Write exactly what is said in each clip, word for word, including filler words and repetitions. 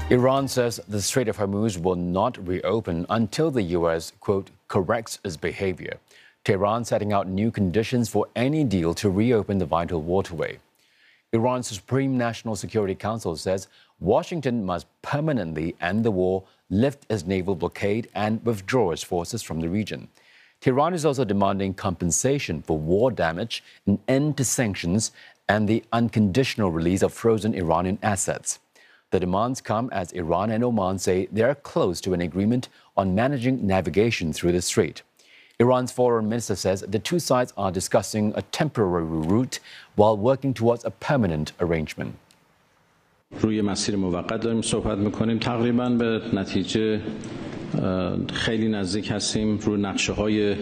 Iran says the Strait of Hormuz will not reopen until the U S, quote, corrects its behavior. Tehran setting out new conditions for any deal to reopen the vital waterway. Iran's Supreme National Security Council says Washington must permanently end the war, lift its naval blockade, and withdraw its forces from the region. Tehran is also demanding compensation for war damage, an end to sanctions, and the unconditional release of frozen Iranian assets. The demands come as Iran and Oman say they are close to an agreement on managing navigation through the strait. Iran's foreign minister says the two sides are discussing a temporary route while working towards a permanent arrangement. روی مسیر موقت داریم صحبت می‌کنیم تقریباً به نتیجه خیلی نزدیک هستیم روی نقشه‌های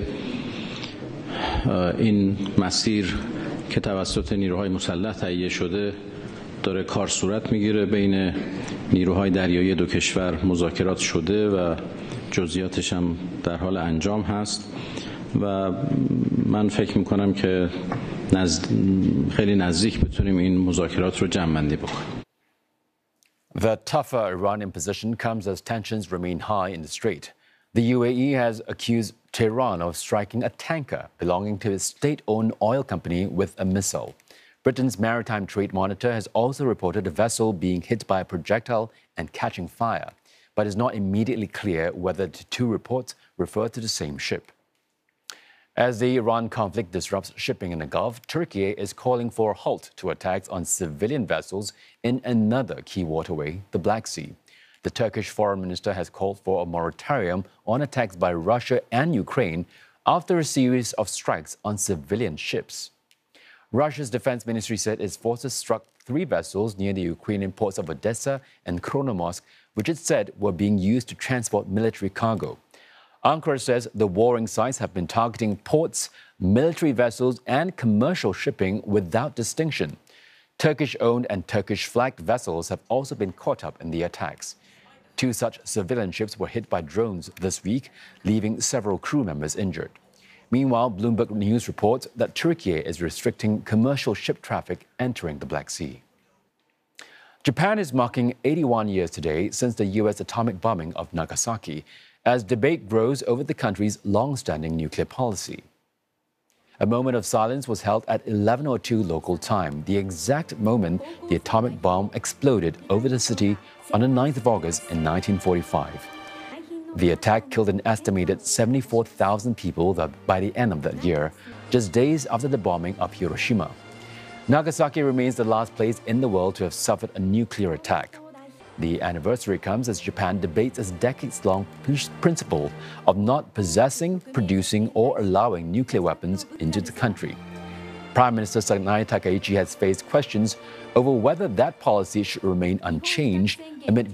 این مسیر که توسط نیروهای مسلح تهیه شده داره کار صورت میگیره بین نیروهای دریایی دو کشور مذاکرات شده و جزئیاتش هم در حال انجام هست و من فکر میکنم که نزد... خیلی نزدیک بتونیم این مذاکرات رو جمع‌بندی بکنیم. The tougher Iranian position comes as tensions remain high in the strait. The U A E has accused Tehran of striking a tanker belonging to its state-owned oil company with a missile. Britain's Maritime Trade Monitor has also reported a vessel being hit by a projectile and catching fire, but it's not immediately clear whether the two reports refer to the same ship. As the Iran conflict disrupts shipping in the Gulf, Turkey is calling for a halt to attacks on civilian vessels in another key waterway, the Black Sea. The Turkish foreign minister has called for a moratorium on attacks by Russia and Ukraine after a series of strikes on civilian ships. Russia's defense ministry said its forces struck three vessels near the Ukrainian ports of Odessa and Chronomorsk, which it said were being used to transport military cargo. Ankara says the warring sides have been targeting ports, military vessels, and commercial shipping without distinction. Turkish-owned and Turkish-flagged vessels have also been caught up in the attacks. Two such civilian ships were hit by drones this week, leaving several crew members injured. Meanwhile, Bloomberg News reports that Turkey is restricting commercial ship traffic entering the Black Sea. Japan is marking eighty-one years today since the U S atomic bombing of Nagasaki, as debate grows over the country's long-standing nuclear policy. A moment of silence was held at eleven oh two local time, the exact moment the atomic bomb exploded over the city on the ninth of August in nineteen forty-five. The attack killed an estimated seventy-four thousand people by the end of that year, just days after the bombing of Hiroshima. Nagasaki remains the last place in the world to have suffered a nuclear attack. The anniversary comes as Japan debates its decades-long principle of not possessing, producing, or allowing nuclear weapons into the country. Prime Minister Sanae Takaichi has faced questions over whether that policy should remain unchanged amid